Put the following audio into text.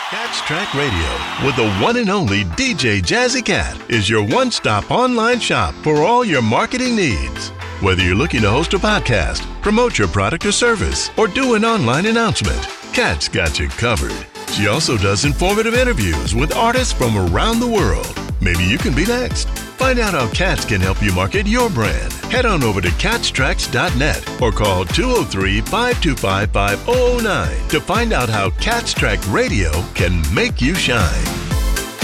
Cat's Track Radio with the one and only DJ Jazzy Cat is your one-stop online shop for all your marketing needs. Whether you're looking to host a podcast, promote your product or service, or do an online announcement, Cat's got you covered. She also does informative interviews with artists from around the world. Maybe you can be next. Find out how Cats can help you market your brand. Head on over to catstracks.net or call 203-525-5009 to find out how Cat's Track Radio can make you shine.